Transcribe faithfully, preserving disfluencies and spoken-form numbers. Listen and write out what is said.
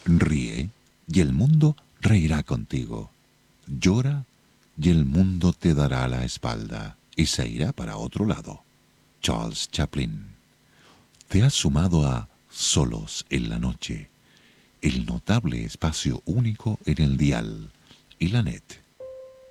Ríe y el mundo reirá contigo. Llora y el mundo te dará la espalda y se irá para otro lado. Charles Chaplin. Te has sumado a Solos en la Noche, el notable espacio único en el dial y la net.